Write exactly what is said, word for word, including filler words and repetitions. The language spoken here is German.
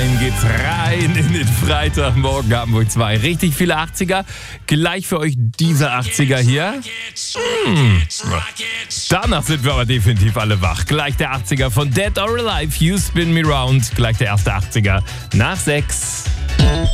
dahin geht's rein in den Freitagmorgen Hamburg zwei. Richtig viele achtziger. Gleich für euch diese achtziger hier. Hm. Danach sind wir aber definitiv alle wach. Gleich der achtziger von Dead or Alive, You Spin Me Round. Gleich der erste achtziger nach sechs.